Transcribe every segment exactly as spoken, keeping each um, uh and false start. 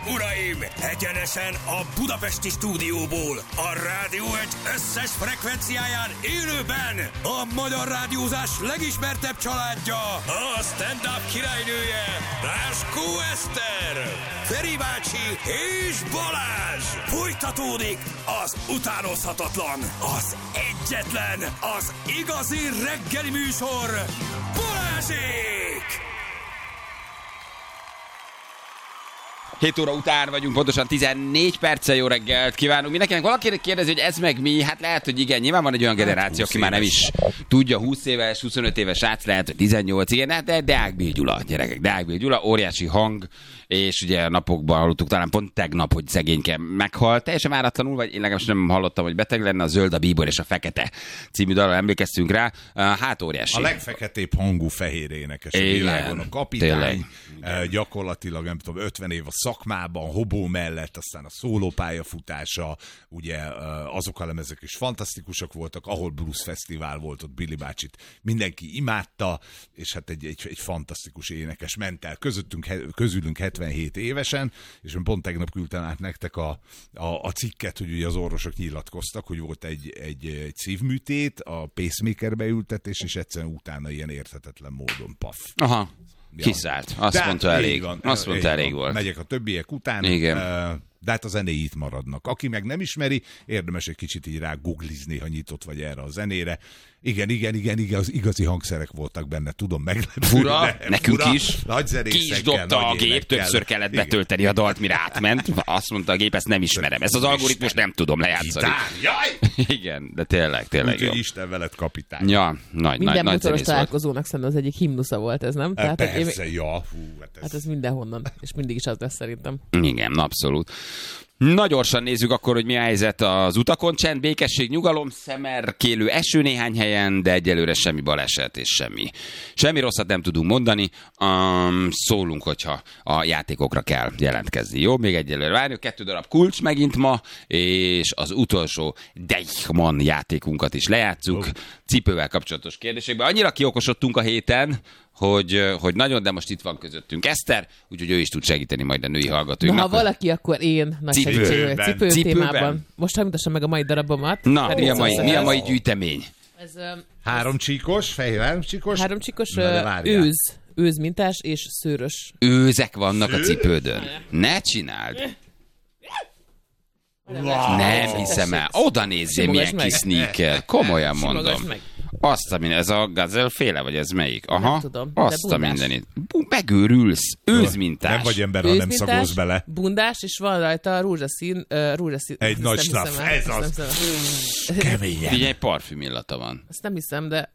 uraim! Egyenesen a budapesti stúdióból, a Rádió egy összes frekvenciáján élőben a magyar rádiózás legismertebb családja, a stand-up királynője, Láskó Eszter, Feri bácsi és Balázs! Folytatódik az utánozhatatlan, az egyetlen, az igazi reggeli műsor, Balázsék! hét óra után vagyunk, pontosan tizennégy perccel. Jó reggelt kívánunk mindenkinek. Valaki kérdezi, hogy ez meg mi? Hát lehet, hogy igen, nyilván van egy olyan generáció, aki már nem is tudja, húsz éves, huszonöt éves srác, lehet, hogy tizennyolc, igen, de Deák Bill Gyula, gyerekek, Deák Bill Gyula, óriási hang, és ugye a napokban hallottuk, talán pont tegnap, hogy szegényke meghalt, teljesen váratlanul, vagy én legalábbis nem hallottam, hogy beteg lenne, a Zöld, a Bíbor és a Fekete című dalra emlékeztünk rá, hát óriási. A legfeketébb hangú fehér énekes a világon, a kapitány, tényleg. Gyakorlatilag nem tudom, ötven év a szakmában, Hobó mellett, aztán a szólópályafutása, ugye azok a lemezek is fantasztikusak voltak, ahol Blues Fesztivál volt, ott Billy bácsit mindenki imádta, és hát egy, egy, egy fantasztikus énekes ment el közöttünk, közülünk hetvenhét évesen, és én pont tegnap küldtem át nektek a, a, a cikket, hogy ugye az orvosok nyilatkoztak, hogy volt egy, egy, egy szívműtét, a pacemakerbe ültetés, és egyszerűen utána ilyen érthetetlen módon paf. Aha. Ja. Kiszállt. Azt de mondta elég. Van, Azt mondta elég volt. Megyek a többiek után. Igen. De hát a zenéi itt maradnak. Aki meg nem ismeri, érdemes egy kicsit így rá googlizni, ha nyitott vagy erre a zenére. Igen, igen, igen, igen, az igazi hangszerek voltak benne, tudom, meglepő. Fura, nekünk fura, is. Ki is dobta a gép, többször kellett igen. betölteni a dalt, mire átment. Azt mondta a gép, ezt nem ismerem. Ez az algoritmus nem tudom lejátszani. Jaj! Igen, de tényleg, tényleg úgy, jó. Úgy Isten veled, kapitány. Ja, nagy, minden nagy, motoros találkozónak szerintem az egyik himnusza volt ez, nem? Tehát, persze, én... ja. Hú, hát, ez... hát ez mindenhonnan, és mindig is az lesz szerintem. Igen, abszolút. Na gyorsan nézzük akkor, hogy mi a helyzet az utakon. Csend, békesség, nyugalom, szemerkélő eső néhány helyen, de egyelőre semmi baleset és semmi. Semmi rosszat nem tudunk mondani. Um, szólunk, hogyha a játékokra kell jelentkezni. Jó, még egyelőre várjuk. Kettő darab kulcs megint ma, és az utolsó Deichmann játékunkat is lejátszuk. Oh. Cipővel kapcsolatos kérdésekben. Annyira kiokosodtunk a héten, Hogy, hogy nagyon, de most itt van közöttünk Eszter, úgyhogy ő is tud segíteni majd a női hallgatóinknak. Na, ha valaki, akkor én nagy segítség vagyok cipő témában. Most megmutassam meg a mai darabomat. Na, mi a, mai, mi a mai gyűjtemény? Ez, um, három csíkos, fehér három csíkos. Három csíkos uh, őz, őzmintás és szőrös. Őzek vannak Szőr? a cipődön. Ne csináld! Wow. Nem hiszem el. Oda nézzél, milyen kis sneaker. Komolyan mondom. Azt a minden, ez a Gazelle féle, vagy ez melyik? Aha, nem tudom, azt a mindenit. Megőrülsz, őzmintás. Nem vagy ember, ha nem szagolsz bele. Bundás, és van rajta rózsaszín, uh, rózsaszín. Egy nagy staff, ez az. Keményen. Így egy parfüm illata van. Azt nem hiszem, de...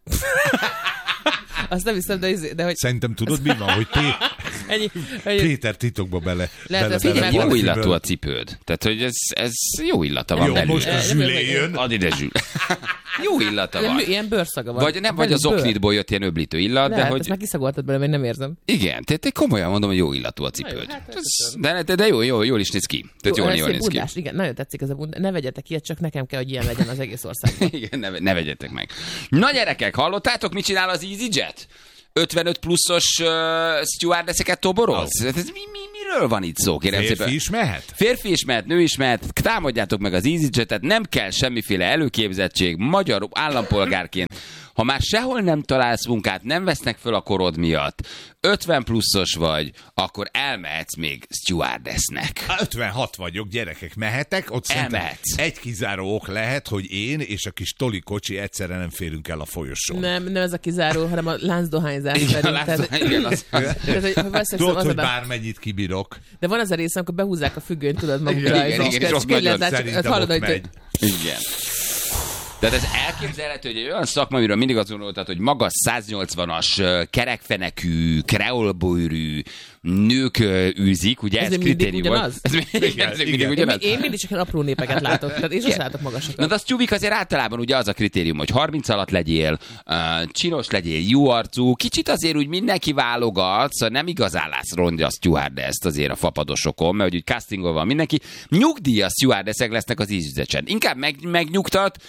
Azt nem hiszem, de, de hogy... Szerintem tudod, mi van, hogy Pé... ennyi, ennyi... Péter titokba bele... Lehet, bele, bele jó illatú a cipőd. Tehát, hogy ez, ez jó illata van jó, belül. Most a Zsülé jön. Add ide Zsül. Jó illata van. Ilyen, ilyen bőrszaga van. Vagy, nem, vagy az oknitból jött ilyen öblítő illat. Lehet, de hogy... ezt már kiszagoltad bele, mert nem érzem. Igen, tehát én komolyan mondom, hogy jó illatú a cipőd. Jó, hát ez, de, de, de jó, jó, jól is néz ki. Tehát jó, jól, jól néz bundás, ki. Igen, nagyon tetszik ez a bundás. Ne vegyetek ilyet, csak nekem kell, hogy ilyen legyen az egész országban. Igen, ne, ne vegyetek meg. Na gyerekek, hallottátok, mit csinál az EasyJet? ötvenöt pluszos uh, stewardesseket toboroz? Oh. Ez mi, mi, miről van itt szó, kérem Férfi szépen? is mehet? Férfi is mehet, nő is mehet. Támadjátok meg az EasyJet-et, nem kell semmiféle előképzettség, magyar állampolgárként. Ha már sehol nem találsz munkát, nem vesznek föl a korod miatt, ötven pluszos vagy, akkor elmehetsz még stewardessnek. ötvenhat vagyok, gyerekek, mehetek? Ott elmehetsz. Egy kizáró ok lehet, hogy én és a kis Toli kocsi egyszerre nem férünk el a folyosón. Nem, nem ez a kizáró, hanem a láncdohányzás. Igen, a láncdohány, igen, az. Tudod, hogy bármennyit kibírok. De van az a rész, amikor behúzzák a függönyt, tudod magukra. Igen, igen, és ott nagyon szerintem ott megy. Igen. Tehát ez elképzelhető, hogy egy olyan szakma, amiről mindig azt gondoltad, hogy magas száznyolcvanas, kerekfenekű, kreolbőrű nők űzik, ugye ez, ez kritérium volt. Ez mindig, igen, ez mindig ugyanaz. Én, én mindig csak apró népeket látok, tehát én sem látok magasokat. Na de az tyúvik azért általában ugye az a kritérium, hogy harminc alatt legyél, uh, csinos legyél, jó arcú, kicsit azért úgy mindenki válogat, szóval nem igazán látsz ronda a stewardess azért a fapadosokon, mert úgy castingol van mindenki. Nyugdíjas stewardessek lesznek az EasyJet-en. Inkább meg, megnyugtat, vagy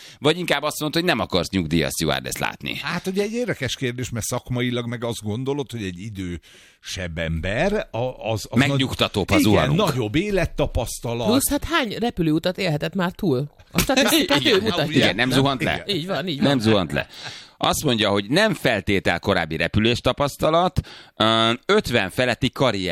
inkább azt mondta, hogy nem akarsz nyugdíjas stewardess látni? Hát ugye egy érdekes kérdés, mert szakmailag meg azt gondolod, hogy egy idősebb ember, az... az megnyugtatóbb az zuhanunk. Nagyobb élettapasztalat. Plusz hát hány repülőutat élhetett már túl? A statisztikát ő mutatja. Igen, nem zuhant le. Így van, így van. Nem zuhant le. Azt mondja, hogy nem feltétel korábbi repülés tapasztalat, ötven feletti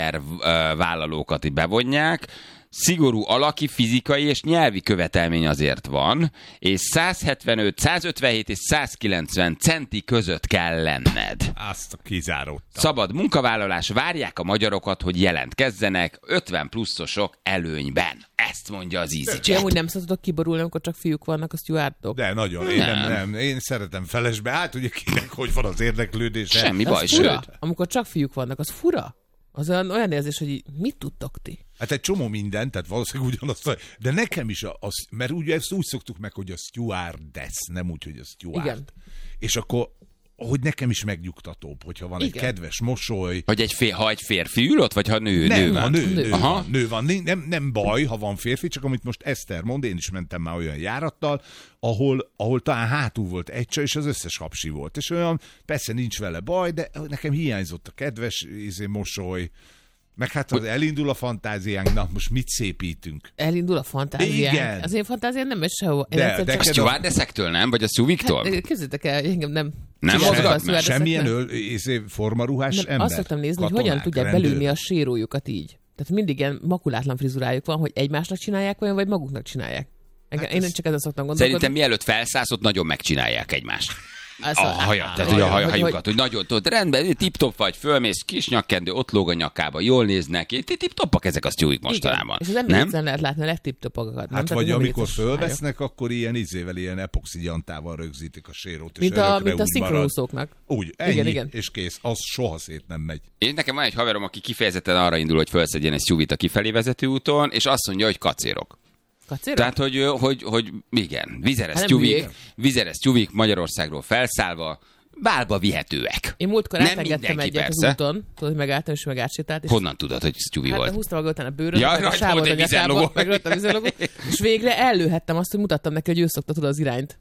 karriervállalókat bevonják, szigorú alaki, fizikai és nyelvi követelmény azért van, és százhetvenöt, százötvenhét és százkilencven centi között kell lenned. Azt kizáródtam. Szabad munkavállalás, várják a magyarokat, hogy jelentkezzenek ötven pluszosok előnyben. Ezt mondja az EasyJet. Én úgy nem szoktatok kiborulni, amikor csak fiúk vannak a stewardok. De nagyon, én nem. nem, nem. Én szeretem felesbe, hát ugye kinek hogy van az érdeklődése. Semmi baj, sőt. Amikor csak fiúk vannak, az fura. Az olyan, olyan érzés, hogy így, mit tudtok ti? Hát egy csomó minden, tehát valószínűleg ugyanazt, de nekem is, az, mert ugye ezt úgy szoktuk meg, hogy a stewardess, nem úgy, hogy a steward. Igen. És akkor, hogy nekem is megnyugtatóbb, hogyha van Igen. egy kedves mosoly. Hogy egy fér, ha egy férfi ül ott, vagy ha nő, nem, nő van? van? Nő, nő, nő, Aha. van, nő van. Nem, nem baj, ha van férfi, csak amit most Eszter mond, én is mentem már olyan járattal, ahol, ahol talán hátul volt egy csaj, és az összes hapsi volt. És olyan, persze nincs vele baj, de nekem hiányzott a kedves izé, mosoly. Meg hát az elindul a fantáziánk, na most mit szépítünk? Elindul a fantáziánk. Igen. Az én fantáziám nem megy sehova. De, de a stewardessektől nem? Vagy a szuviktól? Hát, képzeljétek el, engem nem... Nem mozgat meg? Semmilyen öl, formaruhás nem, ember. Azt szoktam nézni, katonák, hogy hogyan tudják rendőr. belülni a sérójukat így. Tehát mindig ilyen makulátlan frizurájuk van, hogy egymásnak csinálják olyan, vagy maguknak csinálják. Engem, hát én ez... csak ezen szoktam gondolkodni. Szerintem mielőtt felszállsz, ott nagyon megcsinálják egymást. Az a hajat, tehát hogy a haj, hajukat, hogy nagyon, tudod, rendben, tip-top vagy, fölmész, kis nyakkendő, ott lóg a nyakába, jól néznek, tip-topak ezek a sztyúik mostanában. És az emlékszen lehet látni a legtip-topokat. Hát vagy amikor fölvesznek, akkor ilyen izével, ilyen epoxi gyantával rögzítik a sérót, és mint a, mint a szinkronuszóknak. Úgy, ennyi, igen, igen. És kész, az soha szét nem megy. És nekem van egy haverom, aki kifejezetten arra indul, hogy felszedjen egy sztyúvit a kifelé vezető úton, és azt mondja, hogy kacérok. Kacérok? Tehát, hogy, hogy, hogy igen, vizeres tyúvik, vizeres tyúvik Magyarországról felszállva, bálba vihetőek. Én múltkor átengedtem egyet az úton, tudod, hogy megálltam és meg átsétált. Honnan tudod, hogy tyúvi hát, volt? Hát húztam magam után a bőröt, ja, meg a sávot a nyakába, meg rajta a vizelogó, és végre ellőhettem azt, hogy mutattam neki, hogy ő szokta tudod az irányt.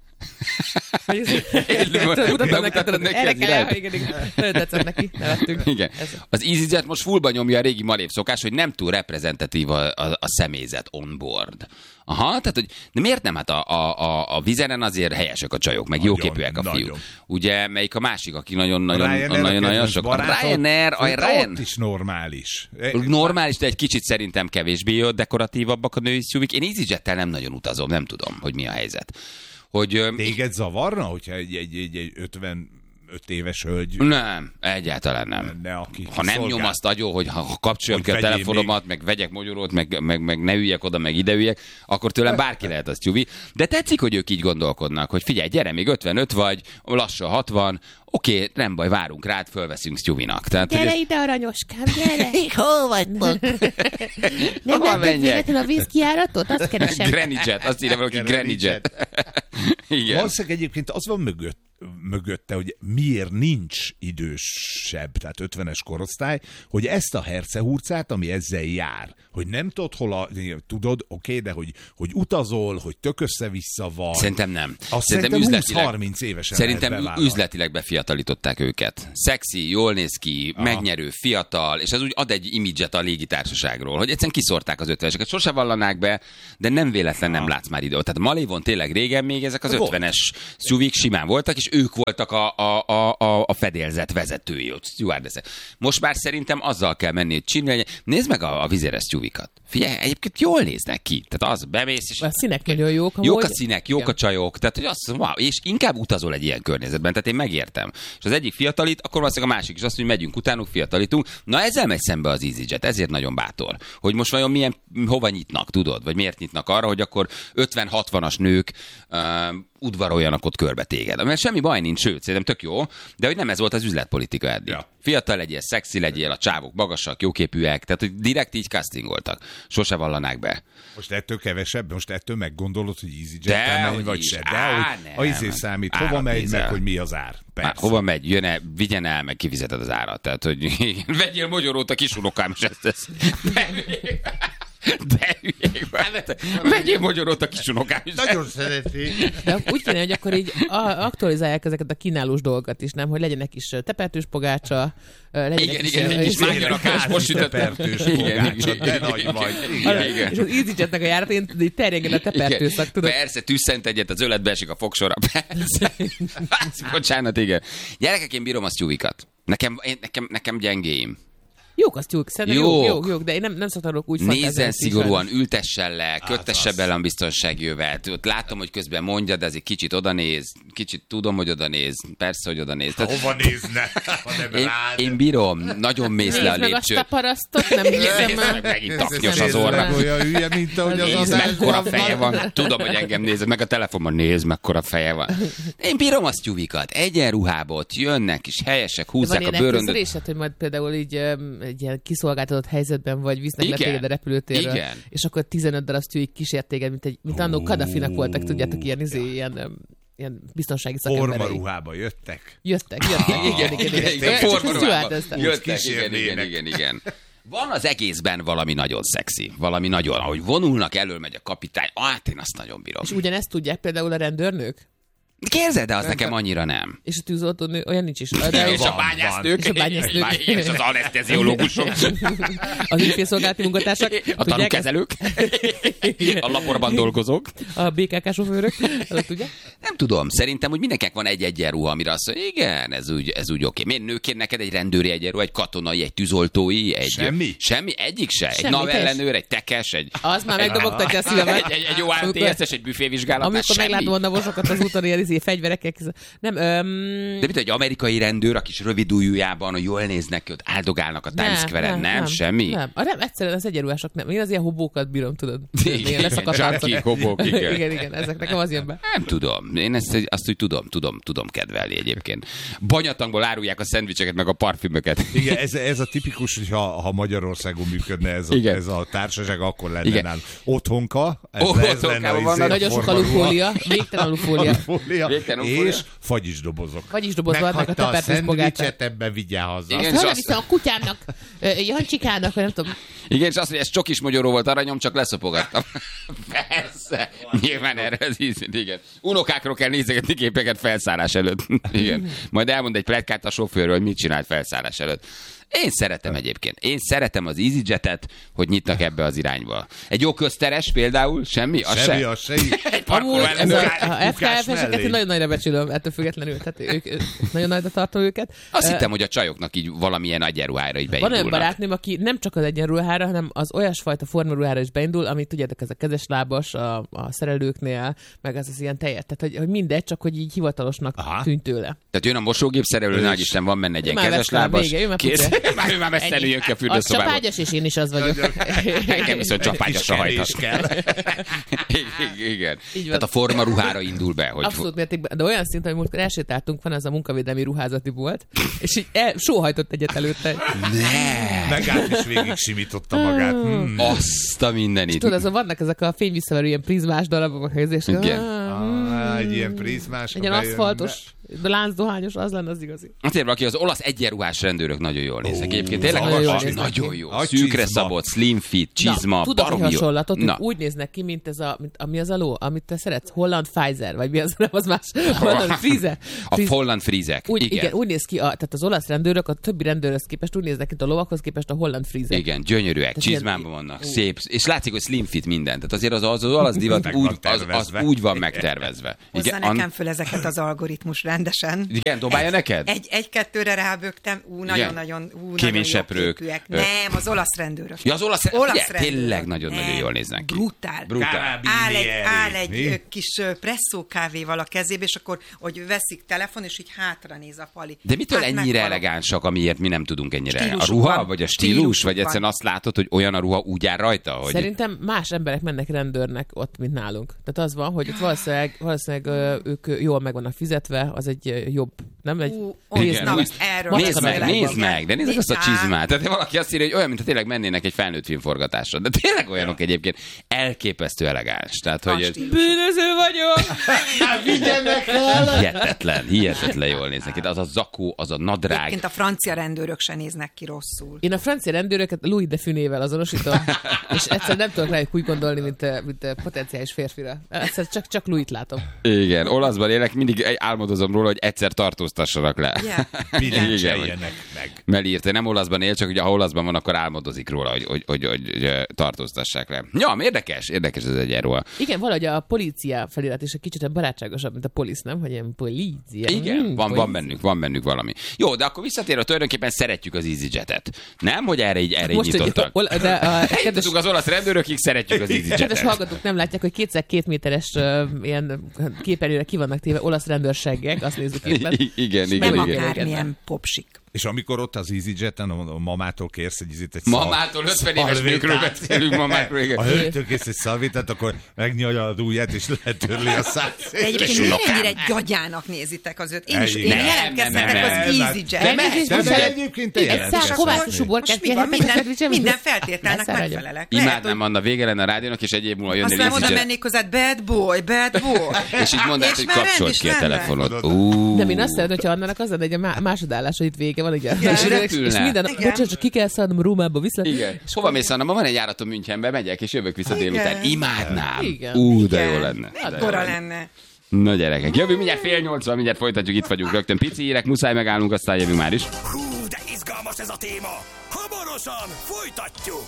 Mutattam neki, tudod, erre kell, igen, igen. Nagyon tetszett neki, nevettünk. Igen. Az EasyJet most fullba nyomja a régi malév szokás, hogy nem túl reprezentatív a, a, a személyzet on board. Aha, tehát, hogy de miért nem? Hát a, a, a, a vizeren azért helyesek a csajok, meg nagyon, jóképűek a fiúk. Nagyon. Ugye, melyik a másik, aki nagyon-nagyon sok. A Ryanair, a Ryanair. Ott is normális. Normális, de egy kicsit szerintem kevésbé dekoratívabbak a női szüvik. Én EasyJettel nem nagyon utazom, nem tudom, hogy mi a helyzet. Hogy, téged zavarna, hogyha egy, egy, egy, egy ötvenöt éves hölgy... Nem, egyáltalán nem. Ne, aki ha nem nyom azt agyon, hogy ha kapcsoljam ki a telefonomat, még... meg vegyek magyarót, meg, meg, meg ne üljek oda, meg ide üljek, akkor tőlem bárki lehet az tyúvi. De tetszik, hogy ők így gondolkodnak, hogy figyelj, gyere, még ötvenöt vagy, lassan hatvan, oké, nem baj, várunk rád, fölveszünk tyúvinak. Tehát, gyere ide, aranyoskám, gyere! Hol vagytok? Nem látod véletlenül a vízkijáratot? Azt keresem. Granijet, azt írja valaki Granijet. Igen. Valószínűleg egyébként az van mögött, mögötte, hogy miért nincs idősebb, tehát ötvenes korosztály, hogy ezt a hercehurcát, ami ezzel jár, hogy nem tudod, hol a, tudod, oké, de hogy, hogy utazol, hogy tök össze-vissza van. Szerintem nem. Azt szerintem húsz-harminc évesen szerintem üzletileg befiatalították őket. Szexi, jól néz ki, aha, megnyerő, fiatal, és ez úgy ad egy imidzset a légitársaságról, hogy egyszerűen kiszórták az ötveneseket. Sose vallanák be, de nem véletlen nem látsz már ide. Tehát Malévon tényleg régen még ezek az ötvenes szuvik simán voltak, és ők voltak a, a, a, a fedélzet vezetői, ott stewardessek. Most már szerintem azzal kell menni, hogy csinálni. Nézd meg a, a vizeres tyúvikat. Figyelj, egyébként jól néznek ki. Tehát az bemész, és... A színek nagyon jók. Jók amúgy... a színek, jók igen, a csajok. Tehát, hogy azt wow, és inkább utazol egy ilyen környezetben. Tehát én megértem. És az egyik fiatalít, akkor valószínűleg a másik is azt, hogy megyünk utánuk, fiatalítunk. Na ezzel megy szembe az EasyJet, ezért nagyon bátor. Hogy most vajon milyen, hova nyitnak, tudod? Vagy miért nyitnak arra, hogy akkor ötven-hatvanas nők uh, udvaroljanak ott körbe téged. Mert semmi baj nincs, sőt, szerintem tök jó, de hogy nem ez volt az üzletpolitika eddig. Ja. Fiatal legyél, szexi legyél, a csávok magasak, jóképűek, tehát hogy direkt így castingoltak. Sose vallanák be. Most ettől kevesebb, most ettől meggondolod, hogy EasyJet-tel menj, vagy se. De Á, hogy a izé számít, hova megy, meg hogy mi az ár. Á, hova megy, jön el, vigyen el, meg kifizeted az árat. Tehát, hogy vegyél magyarót a kisunokám, és ezt tesz. De hülyék már. Megyél magyarót a kisunokám is. Nagyon szereti. De úgy kéne, hogy akkor így aktualizálják ezeket a kínálós dolgokat is, nem? Hogy legyenek is tepertős pogácsa, legyenek igen, is... igen, egy kis mágyarakás, most sütöttem. Tepertős pogácsa, de nagy vagy. És az EasyJetnek a járatén így terjengen a tepertőszak, tudod? Persze, tüsszent egyet, az öletbe esik a fogsora. Persze. Bocsánat, igen. Gyerekek, én bírom a sztyúvikat. Nekem, én, nekem, nekem gyengéim. Jók az tyúk, szerintem jók. jók, jók, jók, de én nem, nem szoktam úgy fantázni. Nézzen szigorúan, ültessen le, kötesse bele a biztonságjövet. Ott látom, hogy közben mondja, de azért kicsit odanéz, kicsit tudom, hogy odanéz, persze, hogy odanéz. Tehát, hova nézne, ha nem én, rád? én bírom, nagyon mész le a lépcsőt. Nézd meg azt a parasztot, nem hiszem el. Megint taknyos az orra. Olyan hülye, mint ahogy az Nézd, mekkora feje van. Tudom, hogy engem nézed, meg a telefonban nézd, mekkora feje van. Én bírom a sztyúvikat. Egyenruhába ott jönnek, és helyesek, húzzák a bőröndöt. Hogy majd például így egy ilyen kiszolgáltatott helyzetben vagy, visznek le téged a repülőtérről, igen. És akkor tizenöt darab sztűig kísért téged, mint, egy, mint annó Kadhafinak voltak, tudjátok, ilyen, izé, ilyen, ilyen biztonsági szakemberei. Formaruhába jöttek? Jöttek, jöttek, ah, igen, igen, igen. igen. Formaruhába jöttek, igen, igen, igen, igen. Van az egészben valami nagyon szexi, valami nagyon, ahogy vonulnak, elől megy a kapitány, hát én azt nagyon bírom. És ugyanezt tudják például a rendőrnők? Képzeld, de az nem nekem annyira nem. És a tűzoltónő, olyan nincs is. De és, a bányásznők, és a bánysznők. És az aneszteziológusok. Az ügyfélszolgálati munkatársak. A tanúkezelők. A laborban dolgozók. A bé ká ká sofőrök. Tudják? Nem tudom, szerintem, hogy mindenkinek van egy egyenruha, amire azt mondja, igen, ez úgy, ez úgy oké. Miért nőként neked egy rendőri egyenruha, egy katonai, egy tűzoltói, egy... Semmi? Semmi, egyik se. Semmi, egy navellenőr, egy tekes, egy... Az már megdobogtatja a szívemet. Egy, egy, egy o er té es-es, egy büfévizsgálat. Amikor meglátom a navosokat az úton, ilyen fegyverekkel. Nem, öm... De mit, egy amerikai rendőr, a kis rövid ujjújában, jól néznek ki, ott áldogálnak a Times Square-en, nem, nem, nem? Semmi? Nem, a, nem, egyszerűen az egyenruhások nem. Én az ilyen hobókat bírom, tudod. Igen, zsákik, hobók, igen. igen, igen, ezek nekem az jön be. Nem tudom, én ezt azt úgy tudom, tudom, tudom kedvelni egyébként. Banyatangból árulják a szendvicseket, meg a parfümöket. Igen, ez, ez a tipikus, hogy ha, ha Magyarországon működne ez a, ez a társaság, akkor lenne igen. nálunk. Otthonka, ez, oh, ez lenne van, nagyon sok alufólia, végtelen alufólia. És fagyisdobozok. Fagyisdobozok, adnak a tepertős pogácsát. Meghagyta a szendvicset, ebbe vigyál haza. Igen, azt viszem a kutyámnak, Jancsikának, nem tudom. Igen, és azt, hogy ez csokis magyaró volt aranyom, csak leszopogattam. Persze. Nyilván erre az íz, igen. Unokákról kell nézegetni képeket felszállás előtt. Igen. Majd elmond egy pletykát a sofőrről, hogy mit csinált felszállás előtt. Én szeretem egyébként. Én szeretem az EasyJet-et, hogy nyitnak ebbe az irányba. Egy jó közteres például, semmi? Az semmi, se? az semmi. Egy parkoló ellenőr. A ef ká ef-eseket én nagyon nagyra becsülöm, ettől függetlenül. Tehát ők, nagyon nagyra tartom őket. Azt uh, hittem, hogy a csajoknak így valamilyen egyenruhára így beindulnak. Van olyan barátnőm, aki nem csak az egyenruhára, hanem az olyasfajta formaruhára is beindul, amit tudjátok, ez a kezeslábas a, a szerelőknél, meg az az ilyen tejet. Tehát, hogy, hogy mindegy, csak hogy így hivatalosnak aha. tűnt tőle. Tehát jön a mosógép szerelő, nagy Isten, van benne egy ilyen kezeslábas. Már ő már messzelő jön ki a fürdőszobába. A csapágyas, és én is az vagyok. Engem viszont csapágyasra hajthat. Igen. Tehát a forma ruhára indul be. Hogy abszolút mértékben. De olyan szinten, hogy múltkor elsétáltunk, van ez a munkavédelmi ruházati bolt, és így el, sóhajtott egyet előtte. Ne! Megállt és végig simította magát. Hmm. Azt a mindenit. Tudod, azon vannak ezek a fényvisszaverő ilyen prizmás darabok a helyzés. Igen. Ah, egy ilyen prizmás. Egy ilyen aszfaltos, de láncdohányos, az lenne az igazi. Azért valaki az olasz egyenruhás rendőrök nagyon jól néznek. Egyébként tényleg nagyon jól néznek. Nagyon jó. Szűkre szabott, slim fit, csizma, baromi jó. Hasonlatot, úgy néznek ki, mint ez a, mint, ami az a ló, amit te szeretsz, Holland Pfizer, vagy mi az, nem az más, Holland Frize. A Holland Frizek. Úgy, igen. igen, úgy néz ki, a, tehát az olasz rendőrök a többi rendőrhöz képest úgy néznek, mint a lovakhoz képest a Holland Frizek. Igen, gyönyörűek, csizmában vannak, szép, és látszik, hogy slim fit minden. Tehát azért az az olasz divat úgy, az, az úgy van megtervezve. Hozzá nekem föl ezeket az algoritmus rendesen. Igen, dobálja neked? Egy, egy-kettőre rábögtem, ú, nagyon-nagyon, ú, kéményseprők. Nem, az olasz rendőrök. Ja, az olasz, olasz ugye, tényleg nagyon-nagyon jól néznek ki. Brutál. Brutál. Áll egy, áll egy kis presszó kávéval a kezébe, és akkor, hogy veszik telefon, és így hátra néz a pali. De mitől hát ennyire megvaló. Elegánsak, amiért mi nem tudunk ennyire? Stílusuk a ruha, van. Vagy a stílus, stílusuk vagy egyszerűen azt látod, hogy olyan a ruha úgy áll rajta, hogy... Szerintem más emberek mennek rendőrnek ott, mint nálunk. Tehát az van, hogy ott valószínűleg, valószínűleg ők jól meg vannak fizetve, az egy jobb, nem? Egy Ú, igen, na, úgy, erről nézd meg, beszélek. nézd meg, de nézd azt a Á. csizmát. Tehát valaki azt írja, hogy olyan, mintha tényleg mennének egy felnőtt filmforgatásra. De tényleg olyanok egyébként elképesztő elegáns. Tehát, hogy ez Bűnöző vagyok! Vigyenek el! hihetetlen, hihetetlen jól néznek ki. Az a zakó, az a nadrág. Egyébként a francia rendőrök se néznek ki rosszul. Én a francia rendőröket Louis de Funével azonosítom, és egyszer nem tudok rájuk úgy gondolni, mint, mint potenciális férfira. Egyszer csak, csak Louis-t látom. Igen, olaszban élek, mindig álmodozom róla, hogy egyszer tartóztassanak le. Yeah. Bilincseljenek meg. Meli írta, nem olaszban él, csak ugye ha olaszban van, akkor álmodozik róla, hogy, hogy, hogy, hogy tartóztassák le. Ja, érdekes, érdekes ez egy erről. Igen, valahogy a polícia felirat is egy kicsit barátságosabb, mint a polisz, nem? Hogy ilyen polícia. Igen, Hmm, van, polícia. van bennük, van bennük valami. Jó, de akkor visszatérve, tulajdonképpen szeretjük az EasyJet-et. Nem, hogy erre így, erre így Most, hogy nyitottak. ol, de a kedves, Eljutottunk az olasz rendőrökig, szeretjük az kedves EasyJet-et. hallgatók nem látják, hogy kétszer két méteres uh, ilyen képernyőre ki vannak téve olasz rendőrségek, azt nézzük éppen. I- Igen, Nem igen, igen. akármilyen popsik. És amikor ott az EasyJet-en a mamától kérsz egy izét, egy Mamától ötven éves szalvétát. nőkről beszélünk, mamákról, igen. A hölgytől kész egy szalvétát, akkor megnyalja a ujját, és letörli a szád. De egyébként miért ennyire gyagyának nézitek az őt? Én is, Ej, én nem, jelentkeztetek nem, nem, az nem. EasyJet. De mehet, De, de bocsánat. egyébként te Egy jelentkezz. szám kovászos uborkát Most mi van? kérhetek a Minden, szendvicsembe? minden feltételnek Ne száradjon. megfelelek. Lehet, Imádnám, hogy Anna, vége lenne a rádiónak, és egy év múlva jönnél aztán oda EasyJet. mennék hozzá, bad boy, bad boy. És így mondanád, hogy már rend kapcsolt is ki a rendben. telefonod. Ú. Nem, én azt szeretném, hogyha Annának az lenne, hogy a má- másodállás, hogy itt vége van, ugye? Igen. És, és, repülne. és minden, Igen. bocsánat, csak ki kell szállnom Rómába vissza. Igen. Hova mész, Anna? Ma van egy járatom Münchenbe, megyek, és jövök vissza Igen. délután. Imádnám. Igen. Ú, de Igen. jó lenne. De jó Mekkora lenne. lenne. Na gyerekek, jövünk mindjárt fél nyolcvan, mindjárt folytatjuk, itt vagyunk rögtön. Pici hírek, muszáj megállnunk, aztán jövünk már is. Hú, de izgalmas ez a téma! Hamarosan folytatjuk!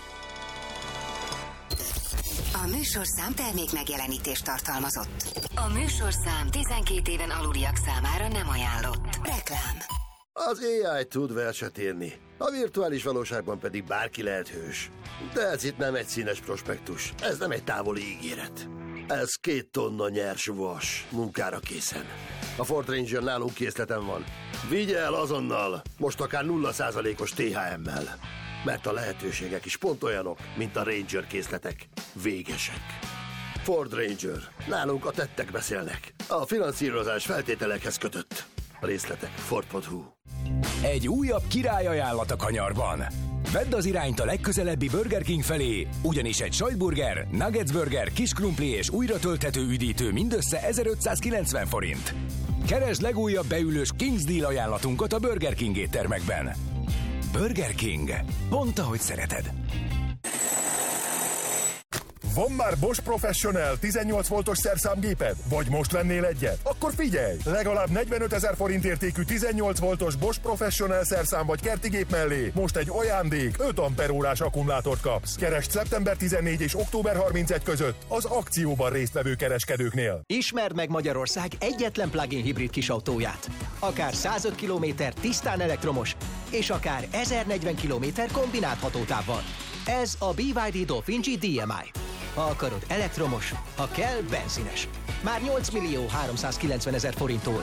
A műsorszám termék megjelenítést tartalmazott. A műsorszám tizenkét éven aluliak számára nem ajánlott. Reklám. Az á i tud verset írni, a virtuális valóságban pedig bárki lehet hős. De ez itt nem egy színes prospektus, ez nem egy távoli ígéret. Ez két tonna nyers vas, munkára készen. A Ford Ranger nálunk készleten van. Vigye el azonnal, most akár nulla százalékos té há emmel. Mert a lehetőségek is pont olyanok, mint a Ranger készletek. Végesek. Ford Ranger. Nálunk a tettek beszélnek. A finanszírozás feltételekhez kötött. A részletek ford pont hu. Egy újabb királyajánlat a kanyarban. Vedd az irányt a legközelebbi Burger King felé, ugyanis egy sajtburger, nuggets burger, kis krumpli és újra tölthető üdítő mindössze ezerötszázkilencven forint. Keresd legújabb beülős King's Deal ajánlatunkat a Burger King éttermekben. Burger King. Pont ahogy szereted. Van már Bosch Professional tizennyolc voltos szerszámgéped? Vagy most vennél egyet? Akkor figyelj! Legalább negyvenötezer forint értékű tizennyolc voltos Bosch Professional szerszám vagy kertigép mellé most egy ajándék öt amperórás akkumulátort kapsz. Keresd szeptember tizennégy és október harmincegy között az akcióban résztvevő kereskedőknél. Ismerd meg Magyarország egyetlen plug-in hibrid kisautóját. Akár százöt kilométer tisztán elektromos, és akár ezernegyven kilométer kombinált hatótávval. Ez a bé vé dé Dolphin gé dé em i. Ha akarod elektromos, ha kell benzines. Már nyolc millió háromszázkilencven ezer forinttól.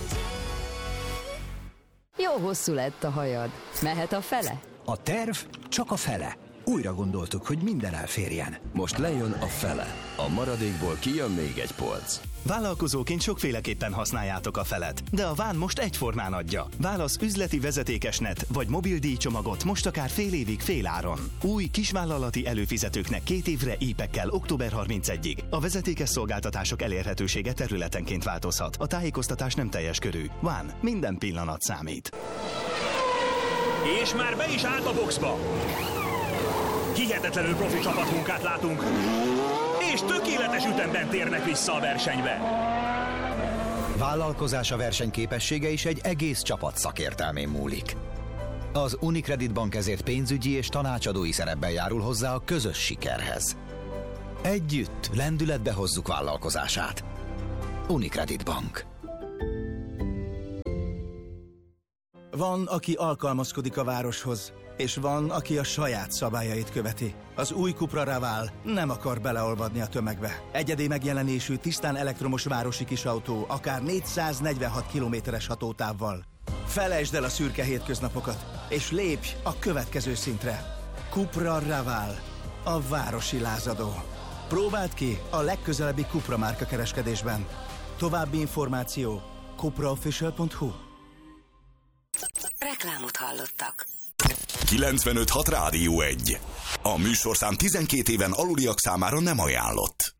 Jó hosszú lett a hajad. Mehet a fele? A terv csak a fele. Újra gondoltuk, hogy minden elférjen. Most lejön a fele. A maradékból kijön még egy polc. Vállalkozóként sokféleképpen használjátok a felet, de a Ván most egyformán adja. Válasz üzleti vezetékesnet vagy mobil díjcsomagot most akár fél évig fél áron. Új kisvállalati előfizetőknek két évre ípekkel október harmincegyig. A vezetékes szolgáltatások elérhetősége területenként változhat. A tájékoztatás nem teljes körű. Ván, minden pillanat számít. És már be is állt a boxba. Hihetetlenül profi csapatmunkát látunk, és tökéletes ütemben térnek vissza a versenybe. Vállalkozása versenyképessége is egy egész csapat szakértelmén múlik. Az Unicredit Bank ezért pénzügyi és tanácsadói szerepben járul hozzá a közös sikerhez. Együtt lendületbe hozzuk vállalkozását. Unicredit Bank. Van, aki alkalmazkodik a városhoz, és van, aki a saját szabályait követi. Az új Cupra Raval nem akar beleolvadni a tömegbe. Egyedi megjelenésű, tisztán elektromos városi kisautó, akár négyszáznegyvenhat kilométeres hatótávval. Felejtsd el a szürke hétköznapokat, és lépj a következő szintre. Cupra Raval, a városi lázadó. Próbáld ki a legközelebbi Cupra márka kereskedésben. További információ cupraofficial pont hu. Reklámot hallottak. kilencvenöt hat Rádió egy. A műsorszám tizenkét éven aluliak számára nem ajánlott.